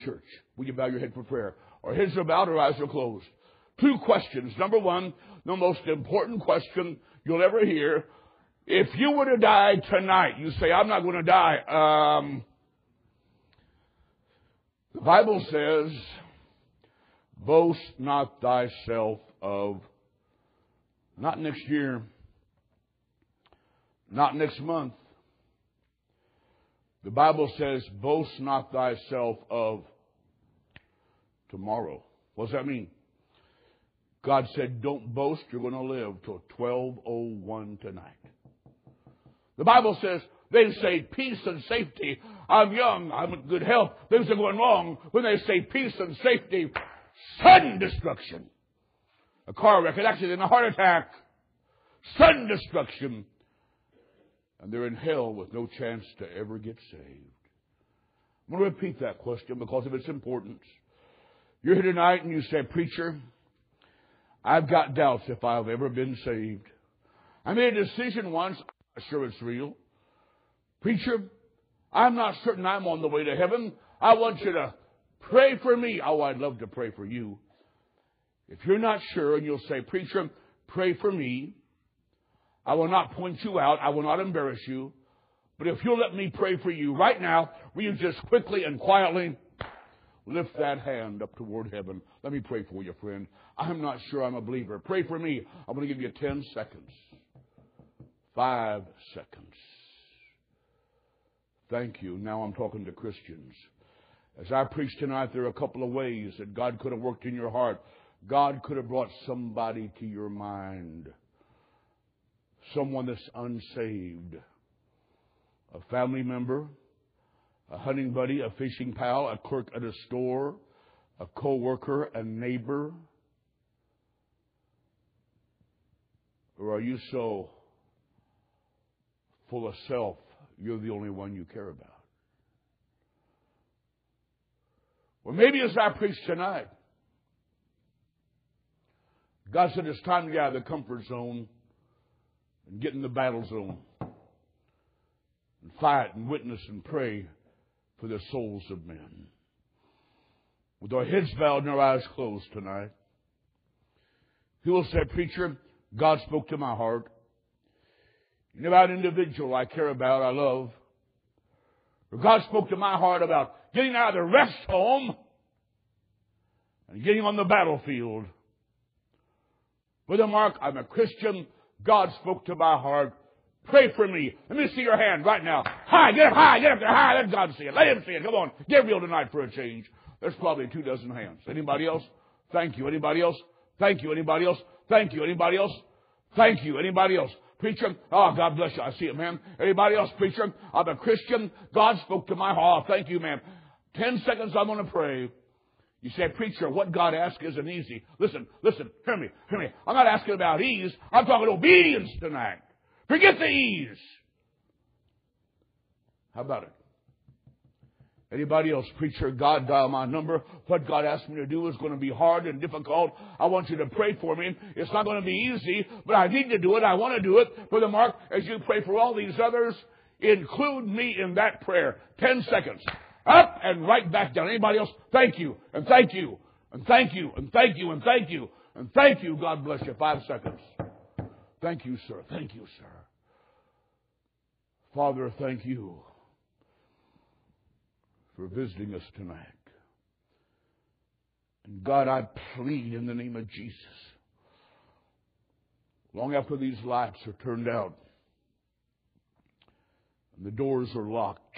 Church, will you bow your head for prayer? Our heads are bowed, our eyes are closed. Two questions. Number one, the most important question you'll ever hear. If you were to die tonight, you say, I'm not going to die. The Bible says, boast not thyself of, not next year, not next month. The Bible says, boast not thyself of tomorrow. What does that mean? God said, don't boast, you're going to live till 12:01 tonight. The Bible says, they say peace and safety. I'm young, I'm in good health, things are going wrong. When they say peace and safety, sudden destruction. A car wreck, an accident, a heart attack. Sudden destruction. And they're in hell with no chance to ever get saved. I'm going to repeat that question because of its importance. You're here tonight and you say, preacher, I've got doubts if I've ever been saved. I made a decision once, I'm not sure it's real. Preacher, I'm not certain I'm on the way to heaven. I want you to pray for me. Oh, I'd love to pray for you. If you're not sure and you'll say, preacher, pray for me. I will not point you out. I will not embarrass you. But if you'll let me pray for you right now, will you just quickly and quietly lift that hand up toward heaven? Let me pray for you, friend. I'm not sure I'm a believer. Pray for me. I'm going to give you 10 seconds. 5 seconds. Thank you. Now I'm talking to Christians. As I preach tonight, there are a couple of ways that God could have worked in your heart. God could have brought somebody to your mind. Someone that's unsaved. A family member, a hunting buddy, a fishing pal, a clerk at a store, a co-worker, a neighbor? Or are you so full of self, you're the only one you care about? Well, maybe as I preach tonight, God said it's time to get out of the comfort zone and get in the battle zone and fight and witness and pray for the souls of men. With our heads bowed and our eyes closed tonight, he will say, preacher, God spoke to my heart. You know, about an individual I care about, I love. Or God spoke to my heart about getting out of the rest home and getting on the battlefield. Brother Mark, I'm a Christian. God spoke to my heart. Pray for me. Let me see your hand right now. High, get up there, high. Let God see it. Let him see it. Come on, get real tonight for a change. There's probably 24 hands. Anybody else? Thank you. Anybody else? Thank you. Anybody else? Thank you. Anybody else? Thank you. Anybody else? Preacher, oh, God bless you. I see it, ma'am. Anybody else? Preacher, I'm a Christian. God spoke to my heart. Thank you, ma'am. 10 seconds, I'm going to pray. You say, preacher, what God asks isn't easy. Listen, hear me. I'm not asking about ease. I'm talking obedience tonight. Forget the ease. How about it? Anybody else? Preacher, God dial my number. What God asked me to do is going to be hard and difficult. I want you to pray for me. It's not going to be easy, but I need to do it. I want to do it. Brother Mark, as you pray for all these others, include me in that prayer. 10 seconds. Up and right back down. Anybody else? Thank you. And thank you. And thank you. And thank you. And thank you. And thank you. God bless you. 5 seconds. Thank you, sir. Thank you, sir. Father, thank you for visiting us tonight. And God, I plead in the name of Jesus, long after these lights are turned out and the doors are locked,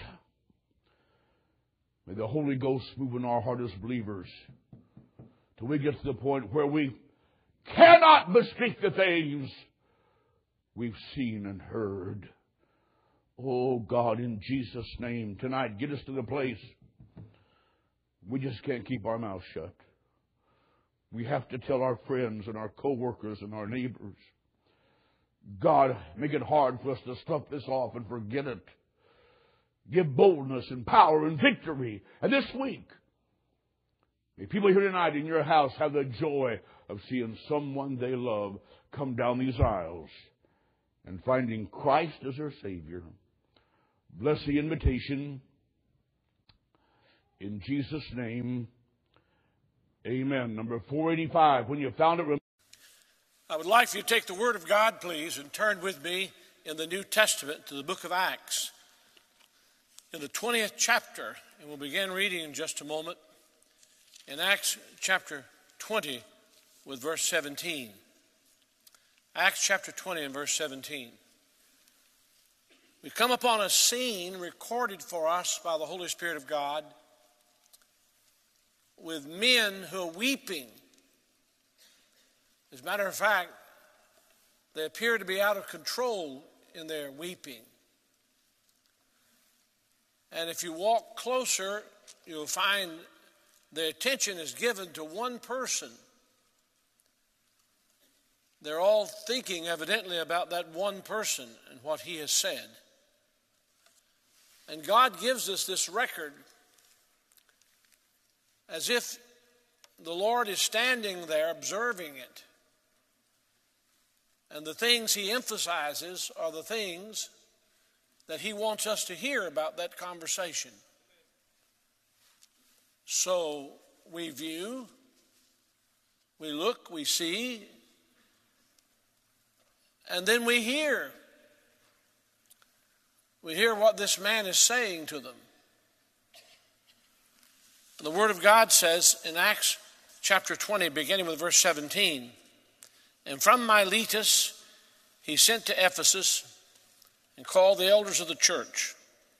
may the Holy Ghost move in our heart as believers till we get to the point where we cannot but speak the things we've seen and heard. Oh, God, in Jesus' name, tonight, get us to the place we just can't keep our mouths shut. We have to tell our friends and our co-workers and our neighbors. God, make it hard for us to stuff this off and forget it. Give boldness and power and victory. And this week, may people here tonight in your house have the joy of seeing someone they love come down these aisles and finding Christ as their Savior. Bless the invitation In Jesus' name, amen. Number 485. When you found it, I would like for you to take the Word of God, please, and turn with me in the New Testament to the book of Acts, in the 20th chapter, and we'll begin reading in just a moment in Acts chapter 20 with verse 17. Acts chapter 20 and verse 17. We come upon a scene recorded for us by the Holy Spirit of God with men who are weeping. As a matter of fact, they appear to be out of control in their weeping. And if you walk closer, you'll find their attention is given to one person. They're all thinking evidently about that one person and what he has said. And God gives us this record as if the Lord is standing there observing it. And the things he emphasizes are the things that he wants us to hear about that conversation. So we view, we look, we see, and then we hear. We hear what this man is saying to them. The Word of God says in Acts chapter 20, beginning with verse 17, "And from Miletus he sent to Ephesus and called the elders of the church.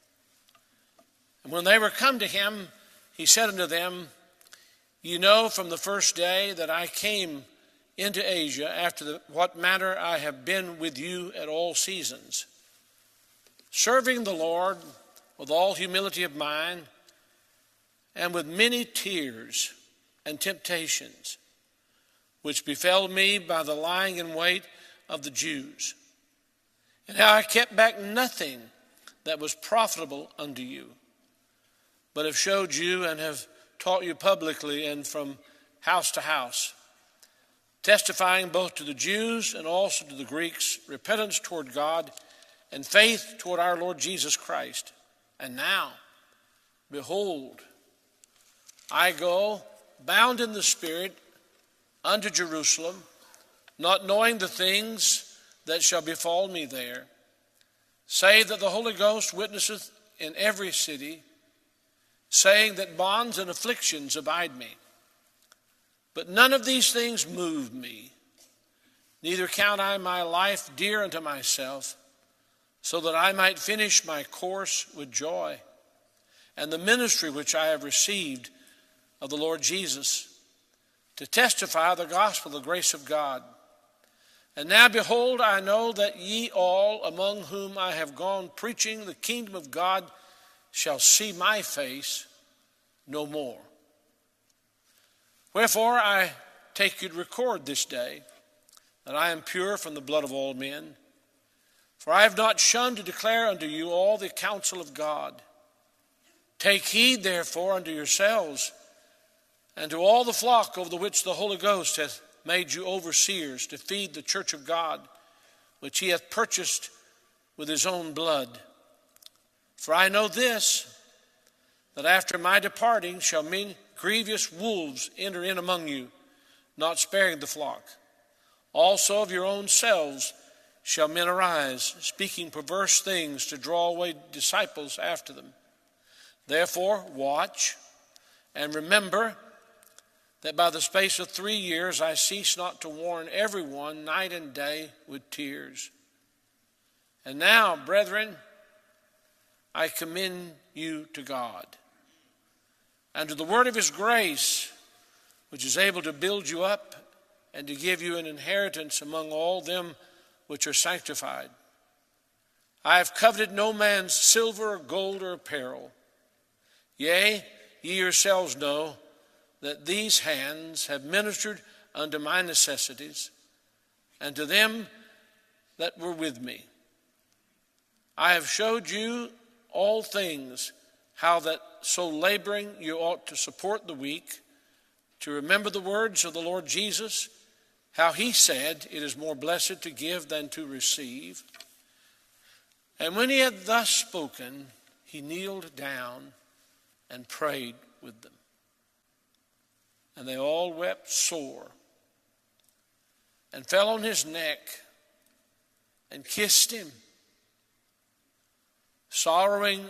And when they were come to him, he said unto them, Ye know from the first day that I came into Asia, after what manner I have been with you at all seasons, serving the Lord with all humility of mind, and with many tears and temptations, which befell me by the lying in wait of the Jews, and how I kept back nothing that was profitable unto you, but have showed you and have taught you publicly and from house to house, testifying both to the Jews and also to the Greeks, repentance toward God and faith toward our Lord Jesus Christ. And now, behold, I go bound in the Spirit unto Jerusalem, not knowing the things that shall befall me there, save that the Holy Ghost witnesseth in every city, saying that bonds and afflictions abide me. But none of these things move me, neither count I my life dear unto myself, so that I might finish my course with joy, and the ministry which I have received of the Lord Jesus, to testify the gospel of the grace of God. And now behold, I know that ye all among whom I have gone preaching the kingdom of God shall see my face no more. Wherefore I take you to record this day that I am pure from the blood of all men. For I have not shunned to declare unto you all the counsel of God. Take heed therefore unto yourselves and to all the flock over the which the Holy Ghost hath made you overseers, to feed the church of God, which he hath purchased with his own blood. For I know this, that after my departing shall many grievous wolves enter in among you, not sparing the flock. Also of your own selves shall men arise, speaking perverse things to draw away disciples after them. Therefore watch and remember that by the space of 3 years I cease not to warn everyone night and day with tears. And now, brethren, I commend you to God, and to the word of his grace, which is able to build you up and to give you an inheritance among all them which are sanctified. I have coveted no man's silver or gold or apparel. Yea, ye yourselves know that these hands have ministered unto my necessities, and to them that were with me. I have showed you all things, how that so laboring you ought to support the weak, to remember the words of the Lord Jesus, how he said, it is more blessed to give than to receive. And when he had thus spoken, he kneeled down and prayed with them. And they all wept sore and fell on his neck and kissed him, sorrowing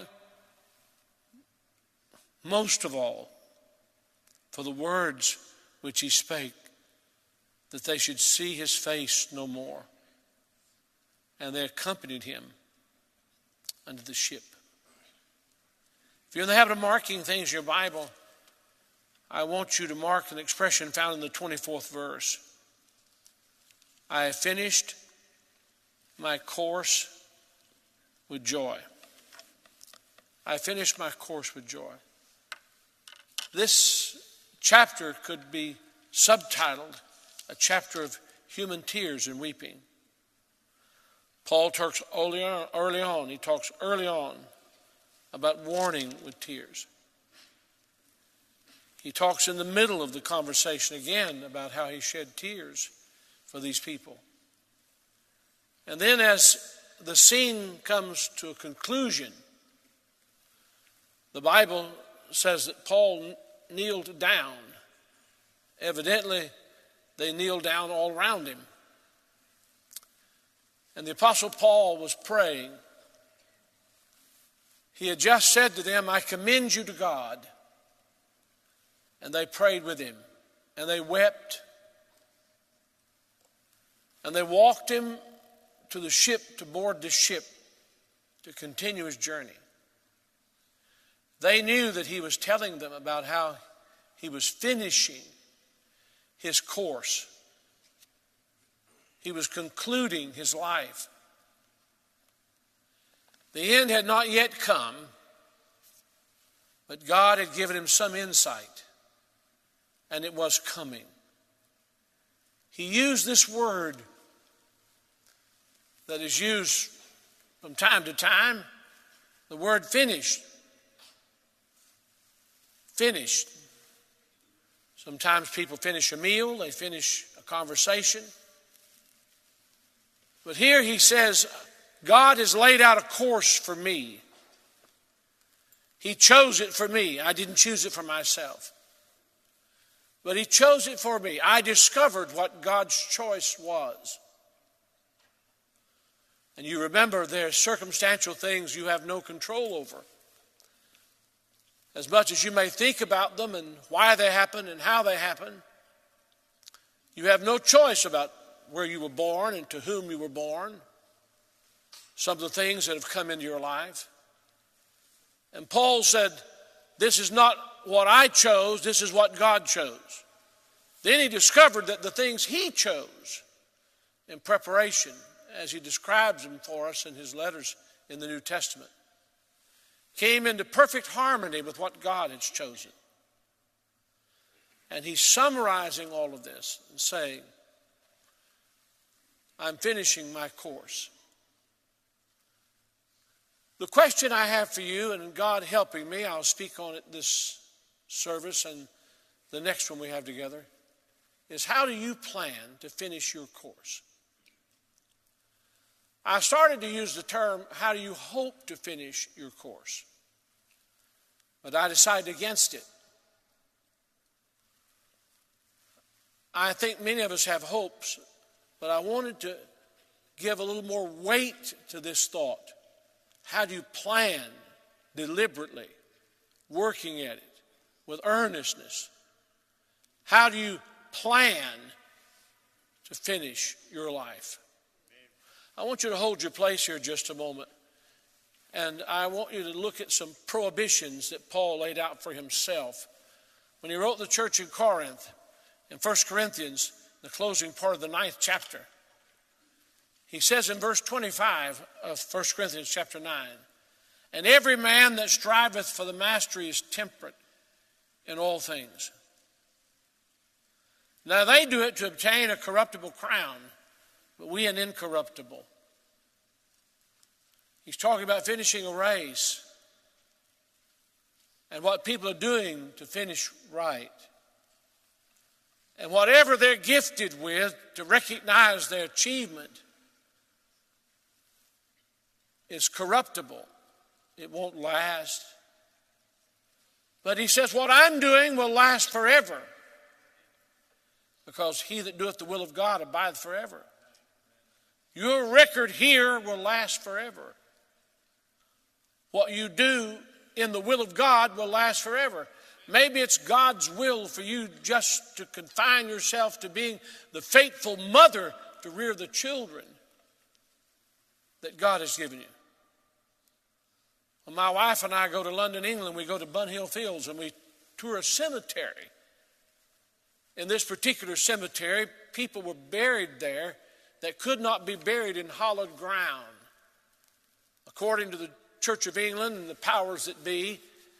most of all for the words which he spake, that they should see his face no more. And they accompanied him unto the ship. If you're in the habit of marking things in your Bible, I want you to mark an expression found in the 24th verse. I have finished my course with joy. I finished my course with joy. This chapter could be subtitled, A Chapter of Human Tears and Weeping. Paul talks early on about warning with tears. He talks in the middle of the conversation again about how he shed tears for these people. And then as the scene comes to a conclusion, the Bible says that Paul kneeled down. Evidently, they kneeled down all around him. And the Apostle Paul was praying. He had just said to them, I commend you to God. And they prayed with him. And they wept. And they walked him to the ship, to board the ship, to continue his journey. They knew that he was telling them about how he was finishing his course. He was concluding his life. The end had not yet come, but God had given him some insight, and it was coming. He used this word that is used from time to time, the word finished. Finished. Sometimes people finish a meal, they finish a conversation. But here he says, God has laid out a course for me. He chose it for me. I didn't choose it for myself. But he chose it for me. I discovered what God's choice was. And you remember there are circumstantial things you have no control over. As much as you may think about them and why they happen and how they happen, you have no choice about where you were born and to whom you were born, some of the things that have come into your life. And Paul said, this is not what I chose, this is what God chose. Then he discovered that the things he chose in preparation, as he describes them for us in his letters in the New Testament, came into perfect harmony with what God has chosen. And he's summarizing all of this and saying, I'm finishing my course. The question I have for you, and God helping me, I'll speak on it this service and the next one we have together, is how do you plan to finish your course? I started to use the term, how do you hope to finish your course? But I decided against it. I think many of us have hopes, but I wanted to give a little more weight to this thought. How do you plan deliberately, working at it with earnestness? How do you plan to finish your life? I want you to hold your place here just a moment. And I want you to look at some prohibitions that Paul laid out for himself when he wrote the church in Corinth, in 1 Corinthians, the closing part of the 9th chapter. He says in verse 25 of 1 Corinthians chapter 9, and every man that striveth for the mastery is temperate in all things. Now they do it to obtain a corruptible crown, but we an incorruptible. He's talking about finishing a race and what people are doing to finish right. And whatever they're gifted with, to recognize their achievement is corruptible. It won't last. But he says, what I'm doing will last forever, because he that doeth the will of God abideth forever. Your record here will last forever. What you do in the will of God will last forever. Maybe it's God's will for you just to confine yourself to being the faithful mother to rear the children that God has given you. When my wife and I go to London, England, we go to Bunhill Fields and we tour a cemetery. In this particular cemetery, people were buried there that could not be buried in hallowed ground. According to the Church of England and the powers that be,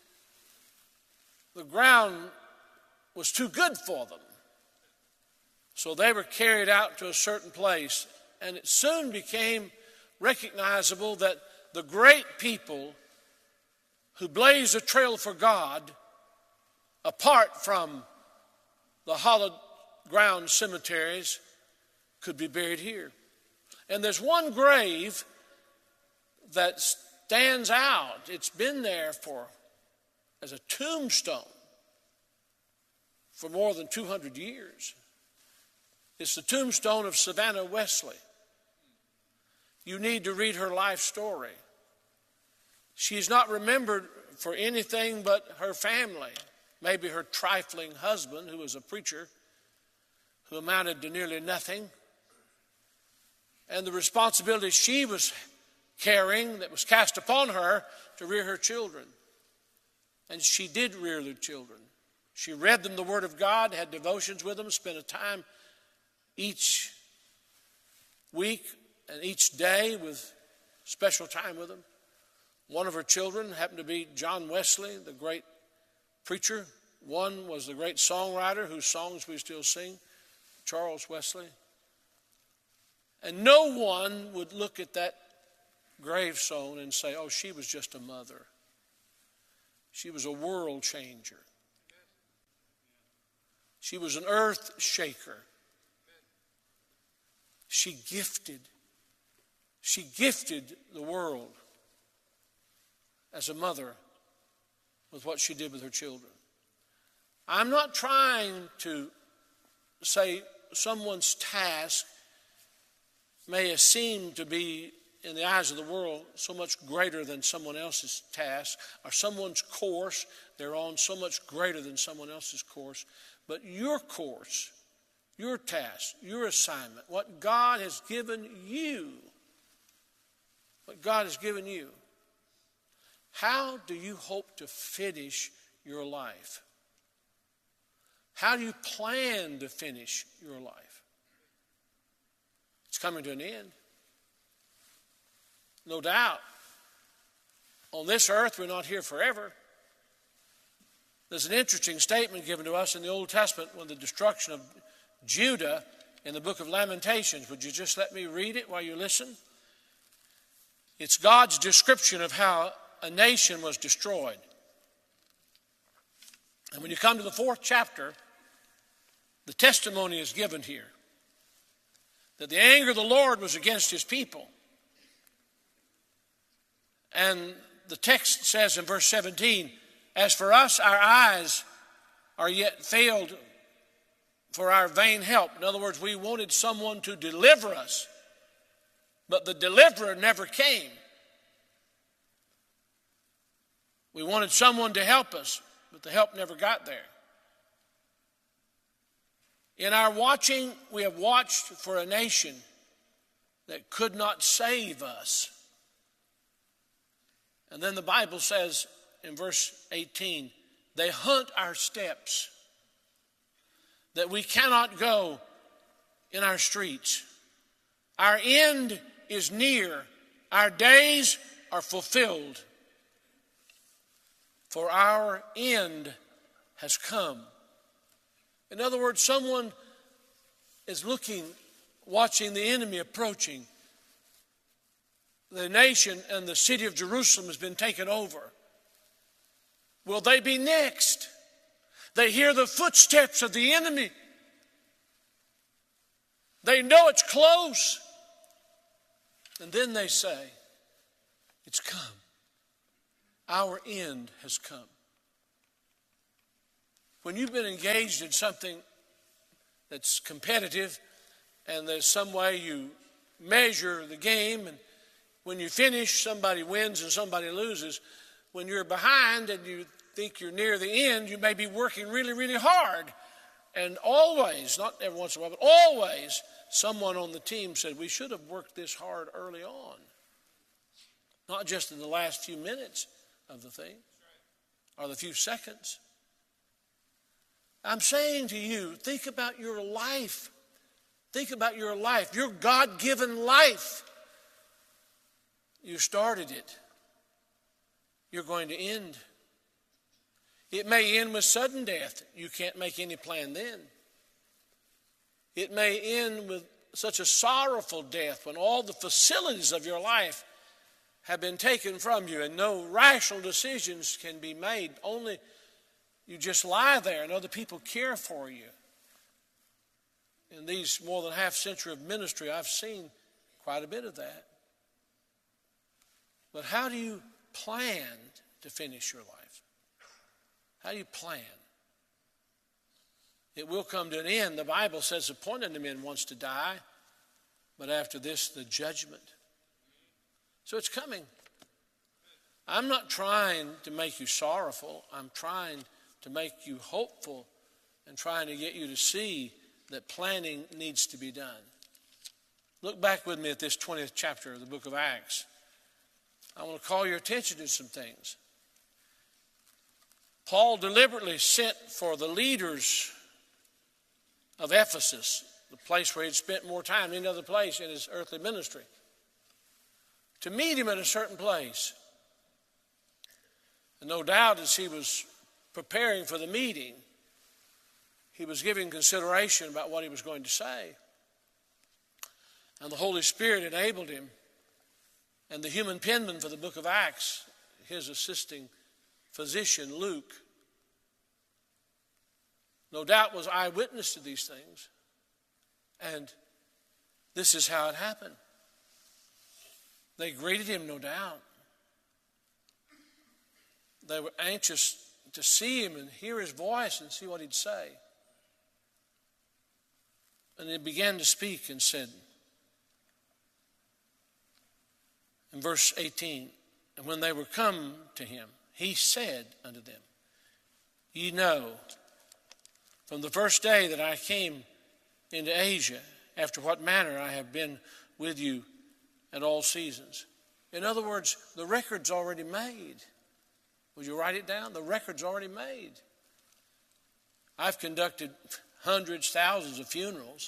the ground was too good for them. So they were carried out to a certain place, and it soon became recognizable that the great people who blazed a trail for God, apart from the hallowed ground cemeteries, could be buried here. And there's one grave that stands out. It's been there as a tombstone for more than 200 years. It's the tombstone of Savannah Wesley. You need to read her life story. She's not remembered for anything but her family, maybe her trifling husband, who was a preacher, who amounted to nearly nothing, and the responsibility she was carrying that was cast upon her to rear her children. And she did rear their children. She read them the Word of God, had devotions with them, spent a time each week and each day with special time with them. One of her children happened to be John Wesley, the great preacher. One was the great songwriter whose songs we still sing, Charles Wesley. And no one would look at that gravestone and say, oh, she was just a mother. She was a world changer. She was an earth shaker. She gifted the world as a mother with what she did with her children. I'm not trying to say someone's task may seem to be, in the eyes of the world, so much greater than someone else's task, or someone's course they're on so much greater than someone else's course. But your course, your task, your assignment, what God has given you, how do you hope to finish your life? How do you plan to finish your life? It's coming to an end. No doubt. On this earth, we're not here forever. There's an interesting statement given to us in the Old Testament when the destruction of Judah in the book of Lamentations. Would you just let me read it while you listen? It's God's description of how a nation was destroyed. And when you come to the 4th chapter, the testimony is given here that the anger of the Lord was against his people. And the text says in verse 17, as for us, our eyes are yet failed for our vain help. In other words, we wanted someone to deliver us, but the deliverer never came. We wanted someone to help us, but the help never got there. In our watching, we have watched for a nation that could not save us. And then the Bible says in verse 18, they hunt our steps, that we cannot go in our streets. Our end is near. Our days are fulfilled. For our end has come. In other words, someone is looking, watching the enemy approaching. The nation and the city of Jerusalem has been taken over. Will they be next? They hear the footsteps of the enemy. They know it's close. And then they say, it's come. Our end has come. When you've been engaged in something that's competitive and there's some way you measure the game, and when you finish, somebody wins and somebody loses. When you're behind and you think you're near the end, you may be working really, really hard. And always, not every once in a while, but always, someone on the team said, we should have worked this hard early on. Not just in the last few minutes of the thing or the few seconds. I'm saying to you, think about your life. Think about your life, your God-given life. You started it. You're going to end. It may end with sudden death. You can't make any plan then. It may end with such a sorrowful death when all the facilities of your life have been taken from you and no rational decisions can be made. Only you just lie there and other people care for you. In these more than half century of ministry, I've seen quite a bit of that. But how do you plan to finish your life? How do you plan? It will come to an end. The Bible says the appointed unto men wants to die, but after this, the judgment. So it's coming. I'm not trying to make you sorrowful. I'm trying to make you hopeful and trying to get you to see that planning needs to be done. Look back with me at this 20th chapter of the book of Acts. I want to call your attention to some things. Paul deliberately sent for the leaders of Ephesus, the place where he'd spent more time than any other place in his earthly ministry, to meet him at a certain place. And no doubt as he was preparing for the meeting, he was giving consideration about what he was going to say. And the Holy Spirit enabled him. And the human penman for the book of Acts, his assisting physician, Luke, no doubt was eyewitness to these things. And this is how it happened. They greeted him, no doubt. They were anxious to see him and hear his voice and see what he'd say. And he began to speak and said, in verse 18, and when they were come to him, he said unto them, ye know, from the first day that I came into Asia, after what manner I have been with you at all seasons. In other words, the record's already made. Would you write it down? The record's already made. I've conducted hundreds, thousands of funerals.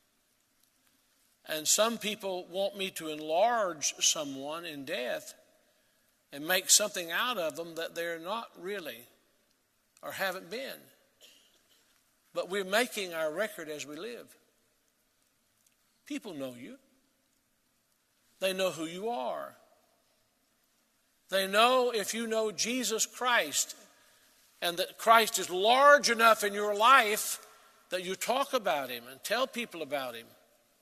And some people want me to enlarge someone in death and make something out of them that they're not really or haven't been. But we're making our record as we live. People know you. They know who you are. They know if you know Jesus Christ and that Christ is large enough in your life that you talk about him and tell people about him.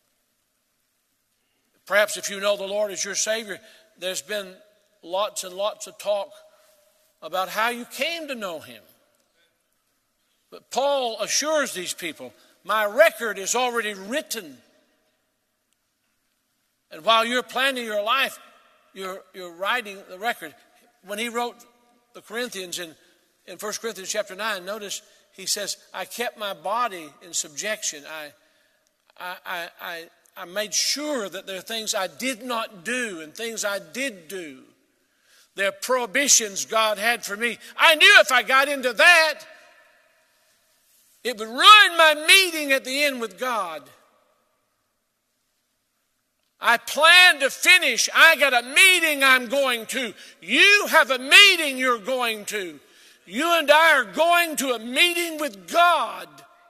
Perhaps if you know the Lord as your Savior, there's been lots and lots of talk about how you came to know him. But Paul assures these people, my record is already written. And while you're planning your life, you're writing the record. When he wrote the Corinthians in 1 Corinthians chapter 9, notice he says, I kept my body in subjection. I made sure that there are things I did not do and things I did do. There are prohibitions God had for me. I knew if I got into that, it would ruin my meeting at the end with God. I plan to finish. I got a meeting I'm going to. You have a meeting you're going to. You and I are going to a meeting with God.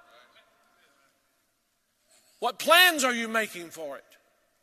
What plans are you making for it?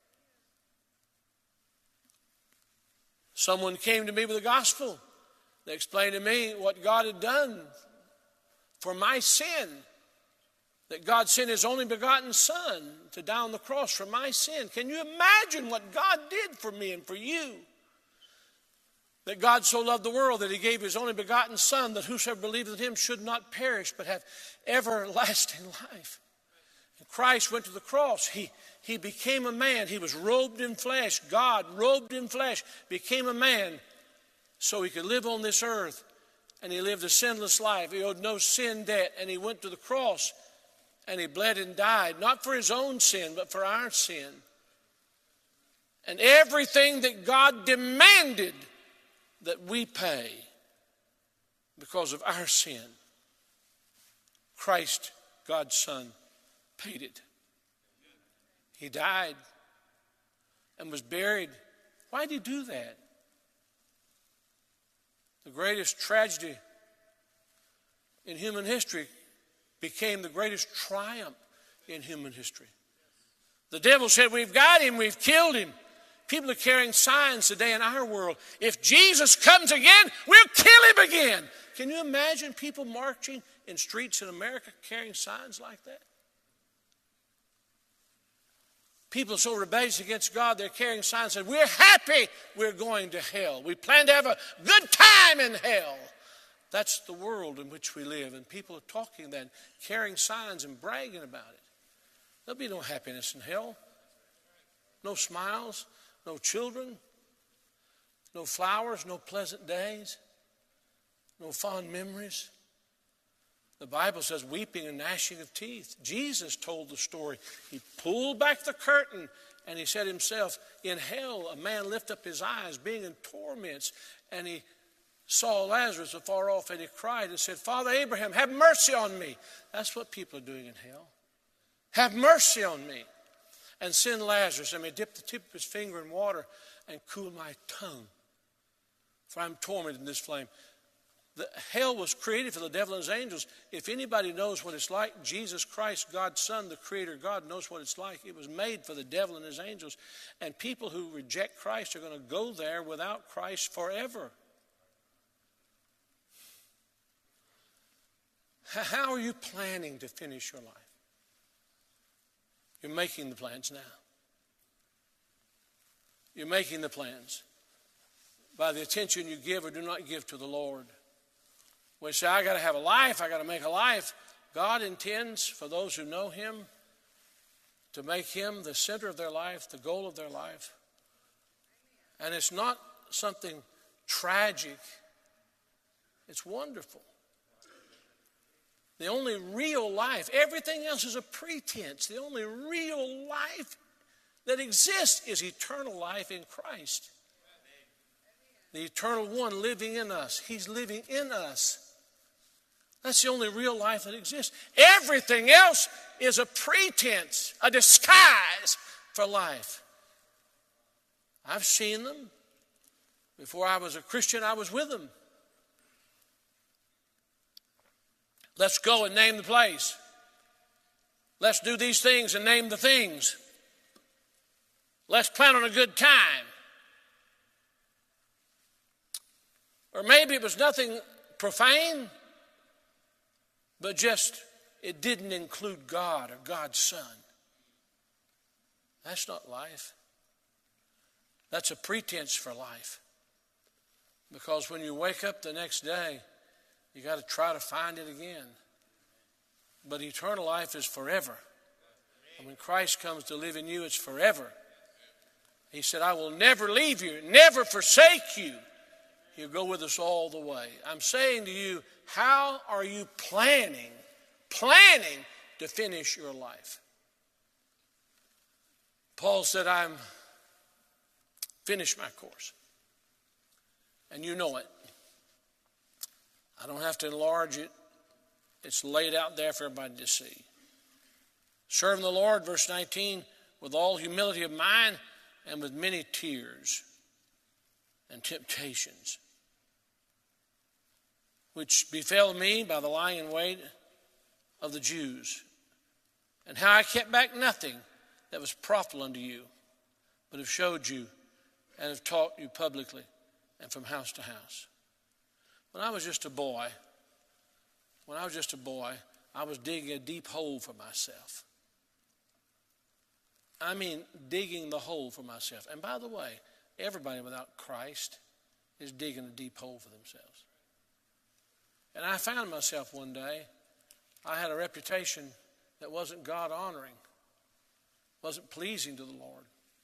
Someone came to me with the gospel. They explained to me what God had done for my sin. That God sent his only begotten Son to die on the cross for my sin. Can you imagine what God did for me and for you? That God so loved the world that he gave his only begotten Son, that whosoever believeth in him should not perish but have everlasting life. And Christ went to the cross. He became a man. He was robed in flesh. God, robed in flesh, became a man so he could live on this earth. And he lived a sinless life. He owed no sin debt. And he went to the cross and he bled and died, not for his own sin, but for our sin. And everything that God demanded that we pay because of our sin, Christ, God's Son, paid it. He died and was buried. Why did he do that? The greatest tragedy in human history became the greatest triumph in human history. The devil said, we've got him, we've killed him. People are carrying signs today in our world. If Jesus comes again, we'll kill him again. Can you imagine people marching in streets in America carrying signs like that? People are so rebellious against God, they're carrying signs saying, we're happy we're going to hell. We plan to have a good time in hell. That's the world in which we live. And people are talking that, carrying signs and bragging about it. There'll be no happiness in hell. No smiles, no children, no flowers, no pleasant days, no fond memories. The Bible says weeping and gnashing of teeth. Jesus told the story. He pulled back the curtain and he said himself, in hell a man lift up his eyes being in torments, and he saw Lazarus afar off and he cried and said, Father Abraham, have mercy on me. That's what people are doing in hell. Have mercy on me. And send Lazarus, and may dip the tip of his finger in water and cool my tongue, for I'm tormented in this flame. The hell was created for the devil and his angels. If anybody knows what it's like, Jesus Christ, God's Son, the Creator God, knows what it's like. It was made for the devil and his angels. And people who reject Christ are going to go there without Christ forever. How are you planning to finish your life? You're making the plans now. You're making the plans by the attention you give or do not give to the Lord. We say, I got to have a life, I got to make a life. God intends for those who know him to make him the center of their life, the goal of their life. And it's not something tragic. It's wonderful. The only real life, everything else is a pretense. The only real life that exists is eternal life in Christ. The eternal one living in us. He's living in us. That's the only real life that exists. Everything else is a pretense, a disguise for life. I've seen them. Before I was a Christian, I was with them. Let's go and name the place. Let's do these things and name the things. Let's plan on a good time. Or maybe it was nothing profane, but just it didn't include God or God's Son. That's not life. That's a pretense for life. Because when you wake up the next day, you got to try to find it again. But eternal life is forever. And when Christ comes to live in you, it's forever. He said, I will never leave you, never forsake you. He'll go with us all the way. I'm saying to you, how are you planning to finish your life? Paul said, I'm finished my course. And you know it. I don't have to enlarge it. It's laid out there for everybody to see. Serving the Lord, verse 19, with all humility of mind and with many tears and temptations, which befell me by the lying in wait of the Jews, and how I kept back nothing that was profitable unto you, but have showed you and have taught you publicly and from house to house. When I was just a boy, I was digging a deep hole for myself. I mean, digging the hole for myself. And by the way, everybody without Christ is digging a deep hole for themselves. And I found myself one day, I had a reputation that wasn't God-honoring, wasn't pleasing to the Lord.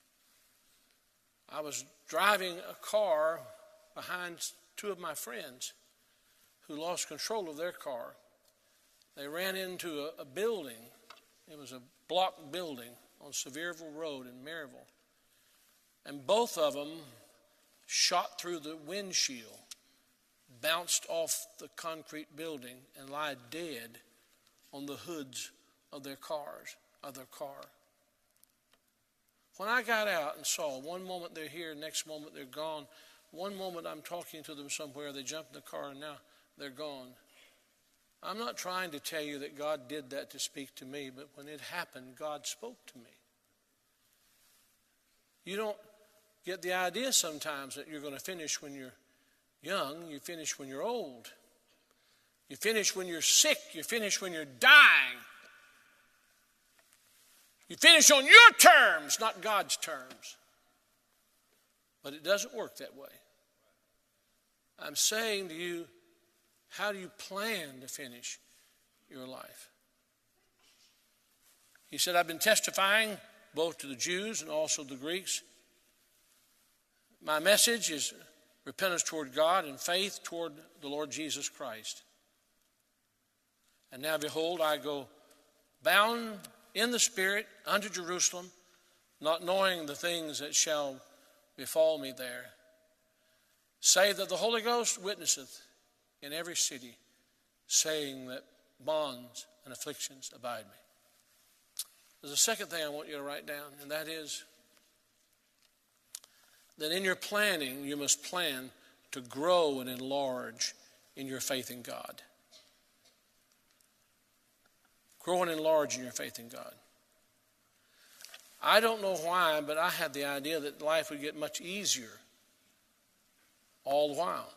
I was driving a car behind two of my friends who lost control of their car. They ran into a building. It was a block building on Sevierville Road in Maryville. And both of them shot through the windshield, bounced off the concrete building, and lied dead on the hoods of their car. When I got out and saw, one moment they're here, next moment they're gone. One moment I'm talking to them somewhere, they jump in the car, and now they're gone. I'm not trying to tell you that God did that to speak to me, but when it happened, God spoke to me. You don't get the idea sometimes that you're going to finish when you're young. You finish when you're old. You finish when you're sick. You finish when you're dying. You finish on your terms, not God's terms. But it doesn't work that way. I'm saying to you, how do you plan to finish your life? He said, I've been testifying both to the Jews and also the Greeks. My message is repentance toward God and faith toward the Lord Jesus Christ. And now behold, I go bound in the Spirit unto Jerusalem, not knowing the things that shall befall me there, save that the Holy Ghost witnesseth in every city, saying that bonds and afflictions abide me. There's a second thing I want you to write down, and that is that in your planning, you must plan to grow and enlarge in your faith in God. Grow and enlarge in your faith in God. I don't know why, but I had the idea that life would get much easier all the while.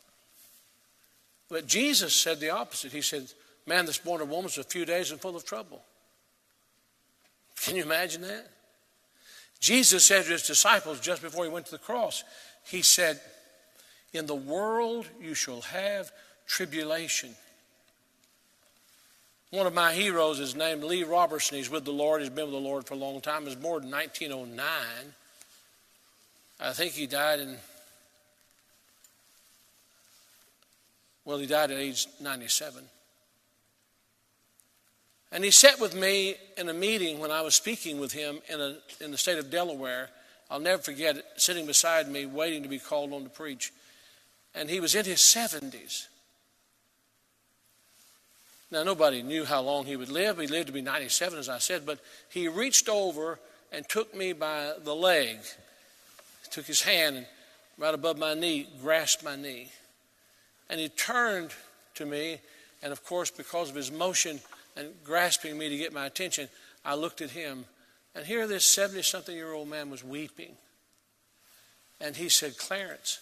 But Jesus said the opposite. He said, man that's born of woman is a few days and full of trouble. Can you imagine that? Jesus said to his disciples just before he went to the cross, he said, in the world you shall have tribulation. One of my heroes is named Lee Robertson. He's with the Lord. He's been with the Lord for a long time. He was born in 1909. I think he died he died at age 97. And he sat with me in a meeting when I was speaking with him in the state of Delaware. I'll never forget it, sitting beside me, waiting to be called on to preach. And he was in his 70s. Now, nobody knew how long he would live. He lived to be 97, as I said, but he reached over and took me by the leg, took his hand and right above my knee, grasped my knee. And he turned to me, and of course, because of his motion and grasping me to get my attention, I looked at him. And here this 70-something-year-old man was weeping. And he said, Clarence,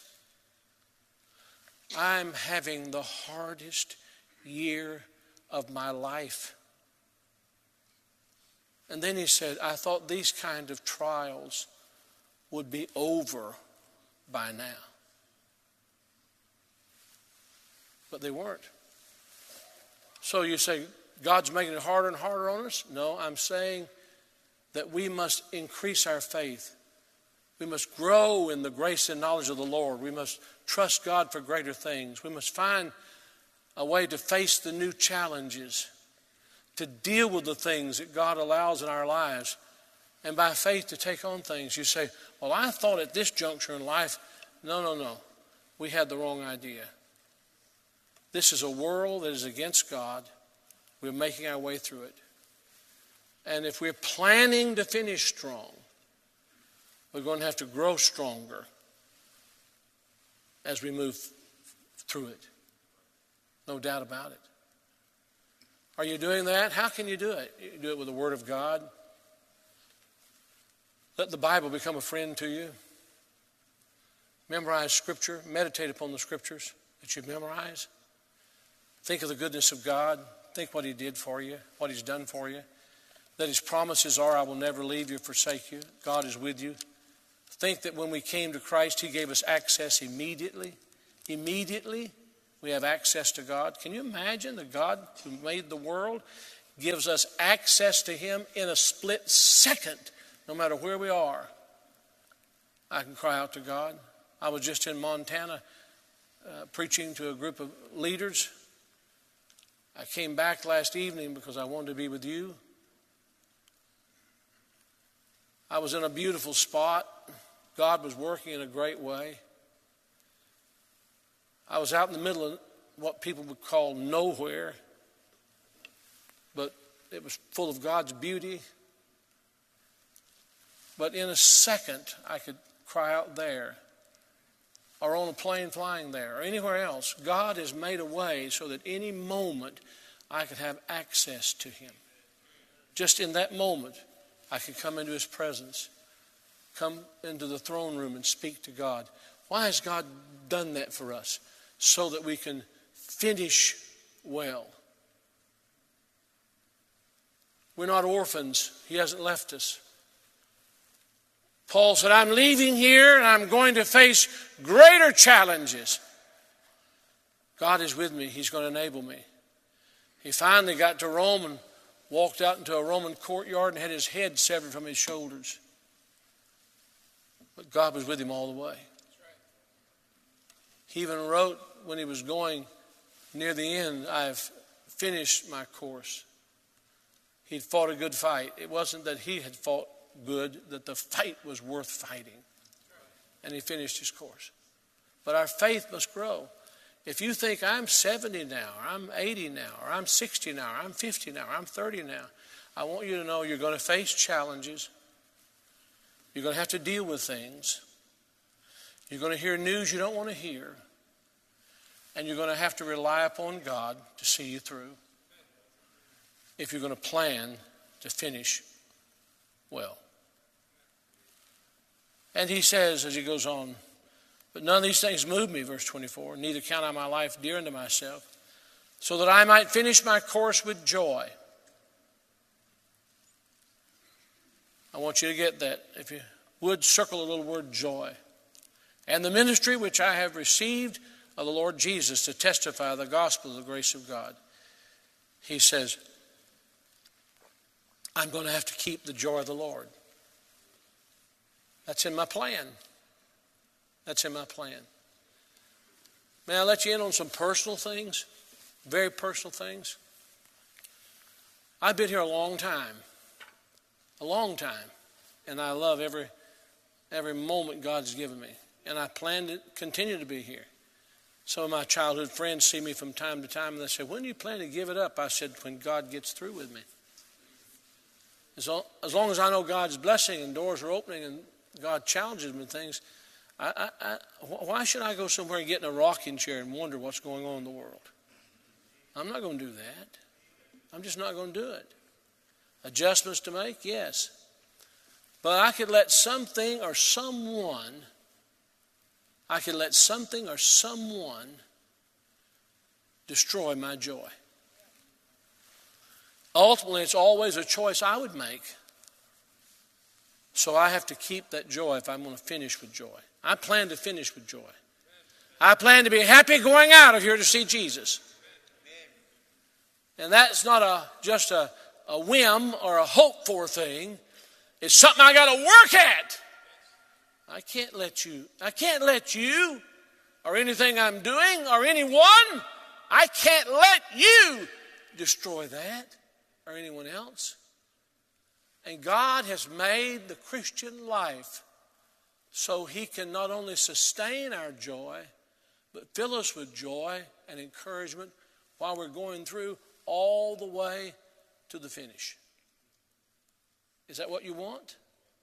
I'm having the hardest year of my life. And then he said, I thought these kind of trials would be over by now. But they weren't. So you say, God's making it harder and harder on us? No, I'm saying that we must increase our faith. We must grow in the grace and knowledge of the Lord. We must trust God for greater things. We must find a way to face the new challenges, to deal with the things that God allows in our lives, and by faith to take on things. You say, well, I thought at this juncture in life, no. We had the wrong idea. This is a world that is against God. We're making our way through it. And if we're planning to finish strong, we're going to have to grow stronger as we move through it. No doubt about it. Are you doing that? How can you do it? You do it with the Word of God. Let the Bible become a friend to you. Memorize Scripture. Meditate upon the Scriptures that you memorize. Think of the goodness of God. Think what He did for you, what He's done for you. That His promises are, I will never leave you or forsake you. God is with you think that when we came to Christ, He gave us access immediately. Immediately, we have access to God. Can you imagine the God who made the world gives us access to Him in a split second, no matter where we are? I can cry out to God. I was just in Montana preaching to a group of leaders. I came back last evening because I wanted to be with you. I was in a beautiful spot. God was working in a great way. I was out in the middle of what people would call nowhere, but it was full of God's beauty. But in a second, I could cry out there, or on a plane flying there, or anywhere else. God has made a way so that any moment I could have access to Him. Just in that moment, I could come into His presence, come into the throne room and speak to God. Why has God done that for us? So that we can finish well. We're not orphans. He hasn't left us. Paul said, I'm leaving here and I'm going to face greater challenges. God is with me. He's going to enable me. He finally got to Rome and walked out into a Roman courtyard and had his head severed from his shoulders. But God was with him all the way. He even wrote when he was going near the end, I've finished my course. He'd fought a good fight. It wasn't that he had fought good, that the fight was worth fighting. And he finished his course. But our faith must grow. If you think I'm 70 now, or I'm 80 now, or I'm 60 now, or I'm 50 now, or I'm 30 now, I want you to know you're going to face challenges. You're going to have to deal with things. You're going to hear news you don't want to hear. And you're going to have to rely upon God to see you through if you're going to plan to finish well. And he says, as he goes on, but none of these things move me, verse 24, neither count I my life dear unto myself, so that I might finish my course with joy. I want you to get that. If you would, circle the little word joy. And the ministry which I have received of the Lord Jesus to testify the gospel of the grace of God. He says, I'm going to have to keep the joy of the Lord. That's in my plan. That's in my plan. May I let you in on some personal things? Very personal things. I've been here a long time. A long time. And I love every moment God's given me. And I plan to continue to be here. Some of my childhood friends see me from time to time and they say, when do you plan to give it up? I said, when God gets through with me. As long as I know God's blessing and doors are opening and God challenges me with things, why should I go somewhere and get in a rocking chair and wonder what's going on in the world? I'm not going to do that. I'm just not going to do it. Adjustments to make? Yes. But I could let something or someone destroy my joy. Ultimately, it's always a choice I would make. So I have to keep that joy if I'm going to finish with joy. I plan to finish with joy. I plan to be happy going out of here to see Jesus. And that's not just a whim or a hope for thing. It's something I got to work at. I can't let you or anything I'm doing or anyone, I can't let you destroy that or anyone else. And God has made the Christian life so He can not only sustain our joy, but fill us with joy and encouragement while we're going through all the way to the finish. Is that what you want?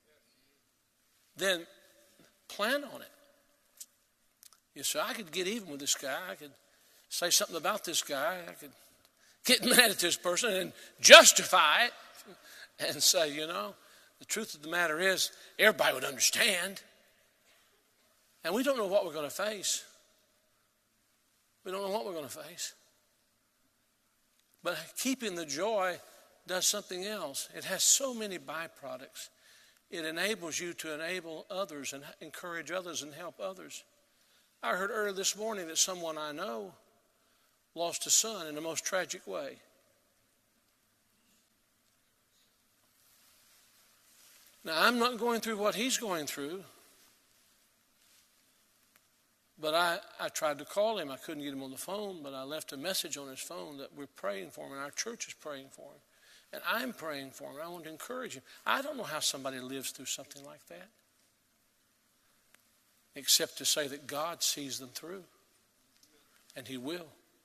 Then plan on it. You say, I could get even with this guy. I could say something about this guy. I could get mad at this person and justify it and say, the truth of the matter is, everybody would understand. And we don't know what we're going to face. We don't know what we're going to face. But keeping the joy does something else. It has so many byproducts. It enables you to enable others and encourage others and help others. I heard earlier this morning that someone I know lost a son in the most tragic way. Now, I'm not going through what he's going through, but I tried to call him. I couldn't get him on the phone, but I left a message on his phone that we're praying for him and our church is praying for him. And I'm praying for him. I want to encourage him. I don't know how somebody lives through something like that, except to say that God sees them through, and he will.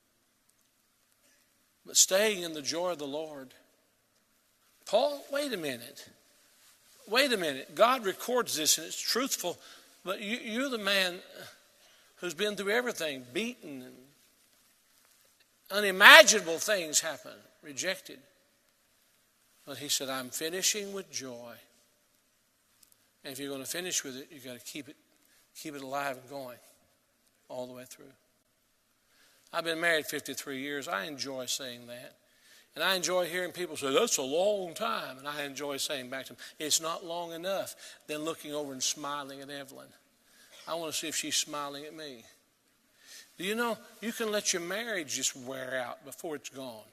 But staying in the joy of the Lord. Paul, wait a minute. God records this, and it's truthful, but you're the man who's been through everything, beaten, and unimaginable things happen, rejected. But he said, I'm finishing with joy. And if you're going to finish with it, you've got to keep it alive and going all the way through. I've been married 53 years. I enjoy saying that. And I enjoy hearing people say, that's a long time. And I enjoy saying back to them, it's not long enough. Then looking over and smiling at Evelyn. I want to see if she's smiling at me. Do you know, you can let your marriage just wear out before it's gone.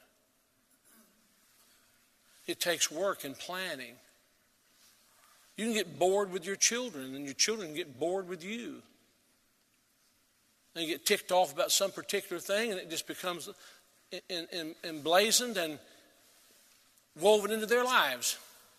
It takes work and planning. You can get bored with your children, and your children can get bored with you. And you get ticked off about some particular thing, and it just becomes emblazoned and woven into their lives.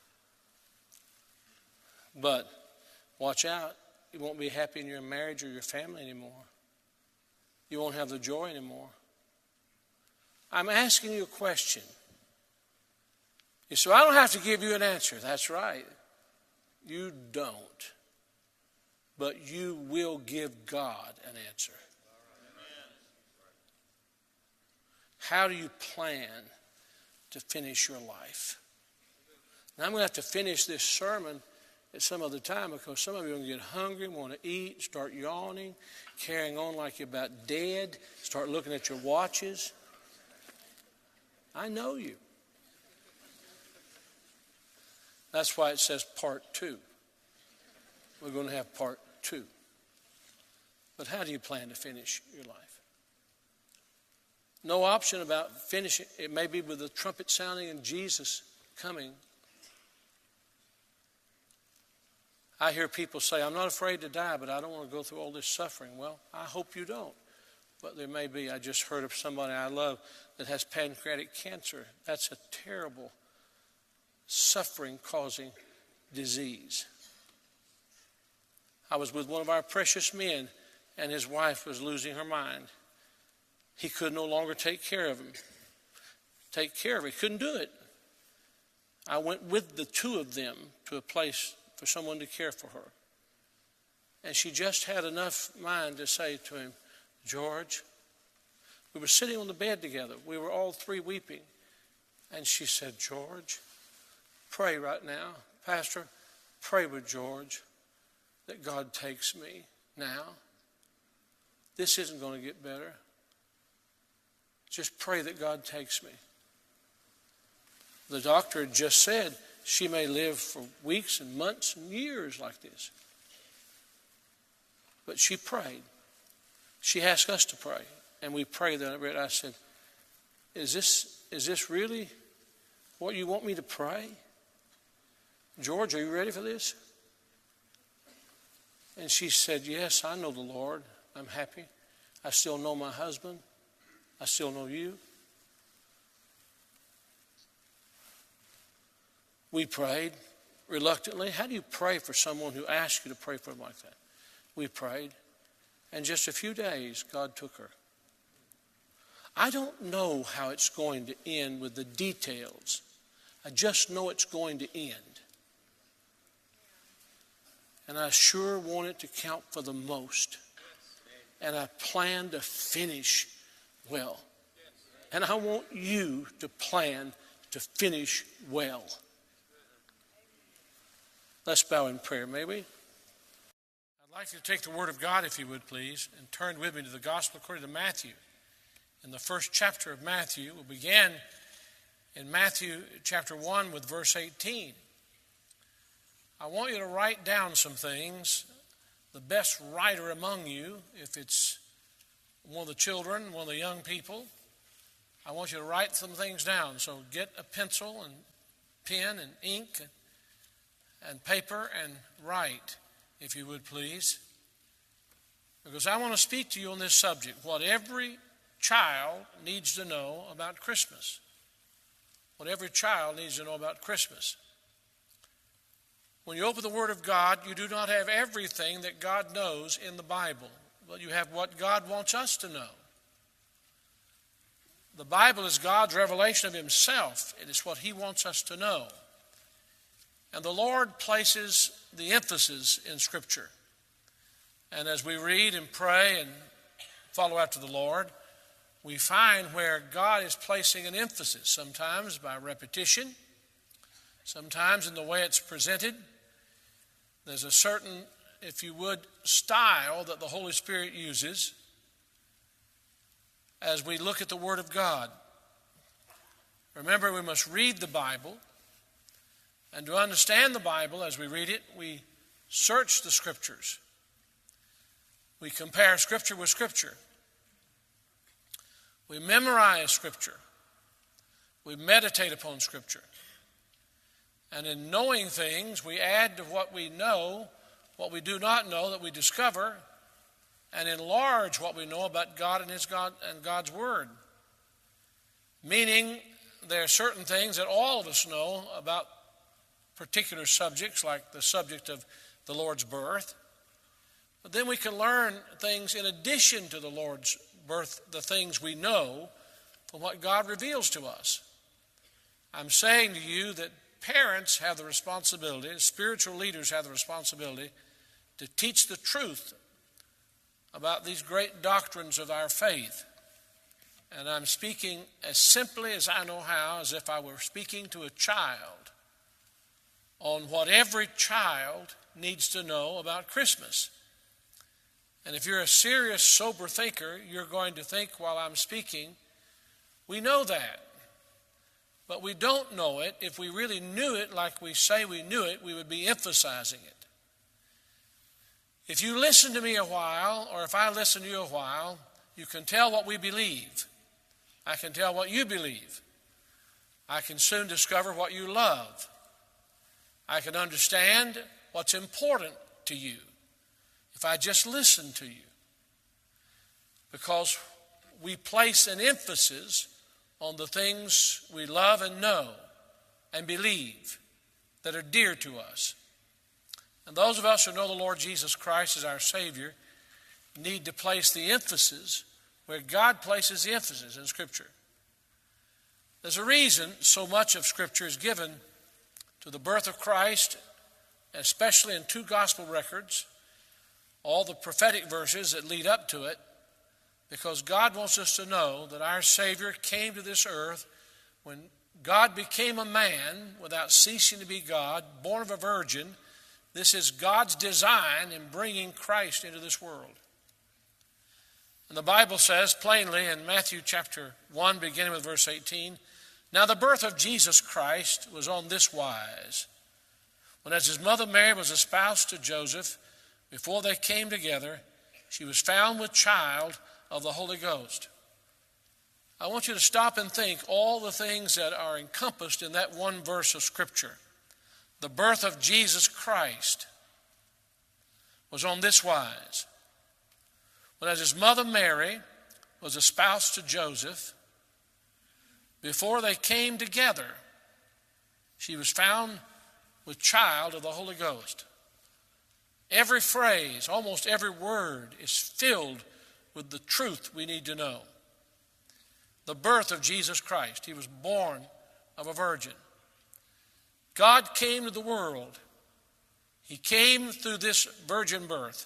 But watch out. You won't be happy in your marriage or your family anymore. You won't have the joy anymore. I'm asking you a question. You say, I don't have to give you an answer. That's right. You don't. But you will give God an answer. How do you plan to finish your life? Now, I'm going to have to finish this sermon at some other time because some of you are going to get hungry, want to eat, start yawning, carrying on like you're about dead, start looking at your watches. I know you. That's why it says part 2. We're going to have part 2. But how do you plan to finish your life? No option about finishing. It may be with the trumpet sounding and Jesus coming. I hear people say, I'm not afraid to die, but I don't want to go through all this suffering. Well, I hope you don't. But there may be. I just heard of somebody I love that has pancreatic cancer. That's a terrible, suffering-causing disease. I was with one of our precious men, and his wife was losing her mind. He could no longer take care of him. He couldn't do it. I went with the two of them to a place for someone to care for her. And she just had enough mind to say to him, George, we were sitting on the bed together. We were all three weeping. And she said, George, pray right now. Pastor, pray with George that God takes me now. This isn't going to get better. Just pray that God takes me. The doctor had just said she may live for weeks and months and years like this. But she prayed. She asked us to pray. And we prayed. I said, is this really what you want me to pray? George, are you ready for this? And she said, yes, I know the Lord. I'm happy. I still know my husband. I still know you. We prayed reluctantly. How do you pray for someone who asks you to pray for them like that? We prayed. And just a few days, God took her. I don't know how it's going to end with the details. I just know it's going to end. And I sure want it to count for the most. And I plan to finish well. And I want you to plan to finish well. Let's bow in prayer, may we? I'd like you to take the Word of God, if you would, please, and turn with me to the Gospel according to Matthew. In the first chapter of Matthew, we'll begin in Matthew chapter 1 with verse 18. I want you to write down some things. The best writer among you, if it's one of the children, one of the young people, I want you to write some things down. So get a pencil and pen and ink and paper and write, if you would please. Because I want to speak to you on this subject, what every child needs to know about Christmas. What every child needs to know about Christmas. When you open the Word of God, you do not have everything that God knows in the Bible, but you have what God wants us to know. The Bible is God's revelation of Himself. It is what He wants us to know. And the Lord places the emphasis in Scripture. And as we read and pray and follow after the Lord, we find where God is placing an emphasis, sometimes by repetition, sometimes in the way it's presented. There's a certain, if you would, style that the Holy Spirit uses as we look at the Word of God. Remember, we must read the Bible, and to understand the Bible as we read it, we search the Scriptures. We compare Scripture with Scripture. We memorize Scripture. We meditate upon Scripture. And in knowing things, we add to what we know, what we do not know that we discover, and enlarge what we know about God and God's Word. Meaning, there are certain things that all of us know about particular subjects, like the subject of the Lord's birth. But then we can learn things in addition to the Lord's birth, the things we know from what God reveals to us. I'm saying to you that parents have the responsibility, spiritual leaders have the responsibility to teach the truth about these great doctrines of our faith. And I'm speaking as simply as I know how, as if I were speaking to a child, on what every child needs to know about Christmas. And if you're a serious, sober thinker, you're going to think while I'm speaking, we know that. But we don't know it. If we really knew it like we say we knew it, we would be emphasizing it. If you listen to me a while, or if I listen to you a while, you can tell what we believe. I can tell what you believe. I can soon discover what you love. I can understand what's important to you if I just listen to you. Because we place an emphasis on the things we love and know and believe that are dear to us. And those of us who know the Lord Jesus Christ as our Savior need to place the emphasis where God places the emphasis in Scripture. There's a reason so much of Scripture is given to the birth of Christ, especially in two gospel records, all the prophetic verses that lead up to it, because God wants us to know that our Savior came to this earth when God became a man without ceasing to be God, born of a virgin. This is God's design in bringing Christ into this world. And the Bible says plainly in Matthew chapter 1, beginning with verse 18, "Now the birth of Jesus Christ was on this wise. When as his mother Mary was espoused to Joseph, before they came together, she was found with child of the Holy Ghost." I want you to stop and think all the things that are encompassed in that one verse of Scripture. The birth of Jesus Christ was on this wise. When as his mother Mary was espoused to Joseph, before they came together, she was found with child of the Holy Ghost. Every phrase, almost every word is filled with the truth we need to know. The birth of Jesus Christ. He was born of a virgin. God came to the world. He came through this virgin birth.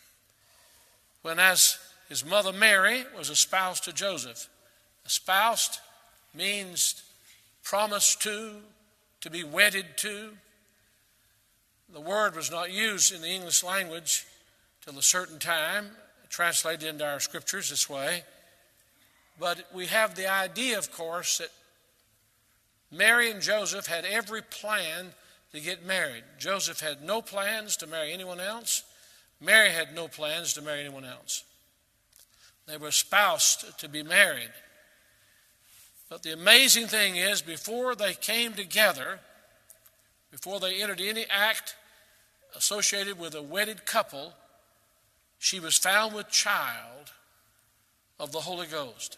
When as his mother Mary was espoused to Joseph. Espoused means promised to be wedded to. The word was not used in the English language till a certain time, translated into our scriptures this way. But we have the idea, of course, that Mary and Joseph had every plan to get married. Joseph had no plans to marry anyone else. Mary had no plans to marry anyone else. They were espoused to be married. But the amazing thing is, before they came together, before they entered any act associated with a wedded couple, she was found with child of the Holy Ghost.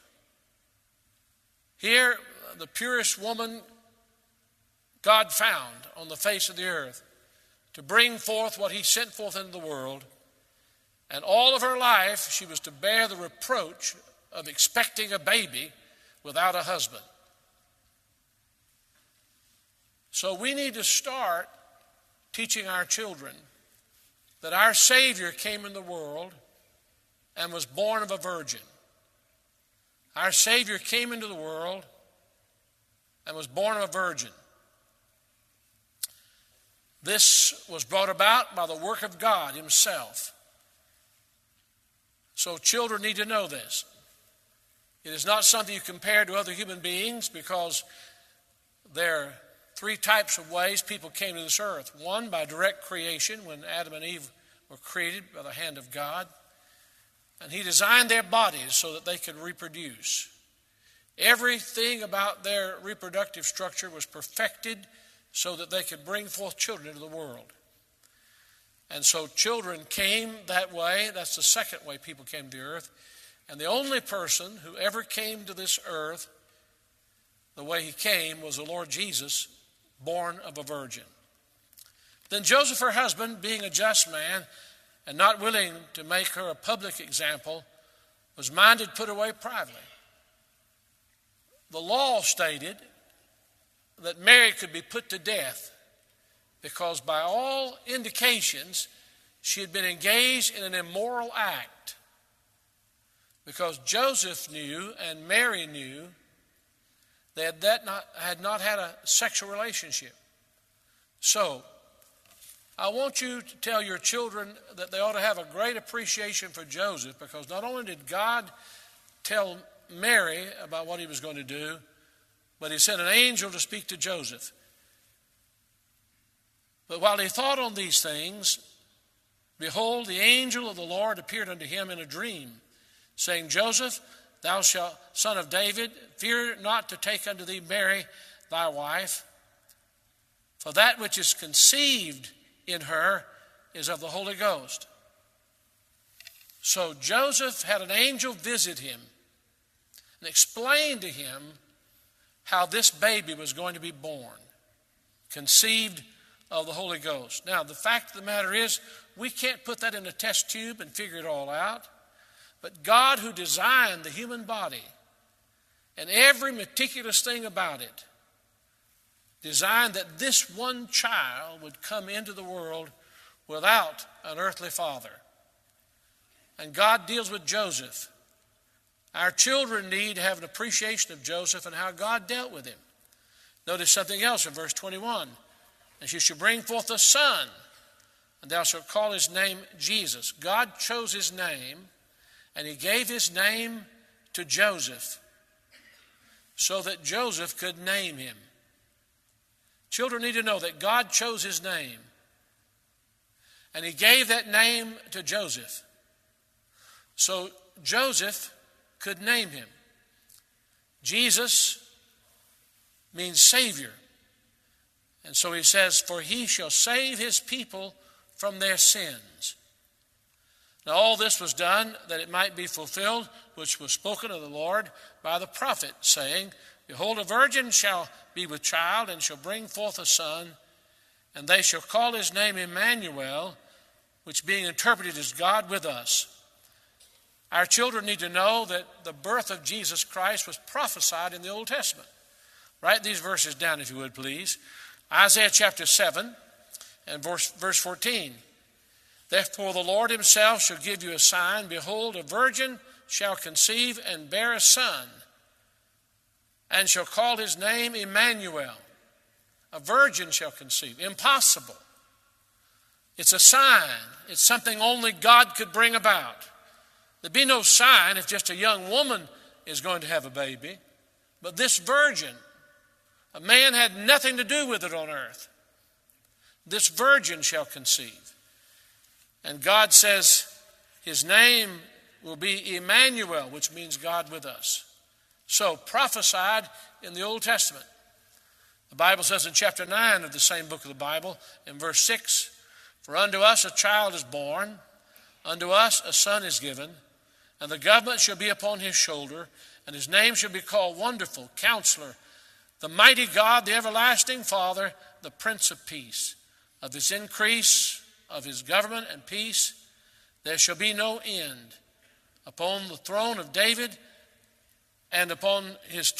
Here, the purest woman God found on the face of the earth to bring forth what he sent forth into the world. And all of her life, she was to bear the reproach of expecting a baby without a husband. So we need to start teaching our children that our Savior came in the world and was born of a virgin. Our Savior came into the world and was born of a virgin. This was brought about by the work of God himself. So children need to know this. It is not something you compare to other human beings, because there are three types of ways people came to this earth. One, by direct creation, when Adam and Eve were created by the hand of God. And he designed their bodies so that they could reproduce. Everything about their reproductive structure was perfected so that they could bring forth children into the world. And so children came that way. That's the second way people came to the earth. And the only person who ever came to this earth the way he came was the Lord Jesus, born of a virgin. Then Joseph, her husband, being a just man and not willing to make her a public example, was minded to put her away privately. The law stated that Mary could be put to death because by all indications she had been engaged in an immoral act. Because Joseph knew and Mary knew they had not had a sexual relationship. So, I want you to tell your children that they ought to have a great appreciation for Joseph, because not only did God tell Mary about what he was going to do, but he sent an angel to speak to Joseph. But while he thought on these things, behold, the angel of the Lord appeared unto him in a dream, saying, Joseph, thou shalt, son of David, fear not to take unto thee Mary thy wife, for that which is conceived in her is of the Holy Ghost. So Joseph had an angel visit him and explain to him how this baby was going to be born, conceived of the Holy Ghost. Now, the fact of the matter is, we can't put that in a test tube and figure it all out. But God, who designed the human body and every meticulous thing about it, designed that this one child would come into the world without an earthly father. And God deals with Joseph. Our children need to have an appreciation of Joseph and how God dealt with him. Notice something else in verse 21. And she shall bring forth a son, and thou shalt call his name Jesus. God chose his name, and he gave his name to Joseph so that Joseph could name him. Children need to know that God chose his name, and he gave that name to Joseph so Joseph could name him. Jesus means Savior. And so he says, for he shall save his people from their sins. Now all this was done that it might be fulfilled, which was spoken of the Lord by the prophet, saying, behold, a virgin shall be with child, and shall bring forth a son, and they shall call his name Emmanuel, which being interpreted is God with us. Our children need to know that the birth of Jesus Christ was prophesied in the Old Testament. Write these verses down, if you would, please. Isaiah chapter 7 and verse 14. Therefore the Lord himself shall give you a sign. Behold, a virgin shall conceive and bear a son, and shall call his name Emmanuel. A virgin shall conceive. Impossible. It's a sign. It's something only God could bring about. There'd be no sign if just a young woman is going to have a baby. But this virgin, a man had nothing to do with it on earth. this virgin shall conceive. And God says his name will be Emmanuel, which means God with us. So prophesied in the Old Testament. The Bible says in chapter 9 of the same book of the Bible, in verse 6, for unto us a child is born, unto us a son is given, and the government shall be upon his shoulder, and his name shall be called Wonderful, Counselor, the Mighty God, the Everlasting Father, the Prince of Peace. Of his increase, of his government and peace, there shall be no end upon the throne of David and upon his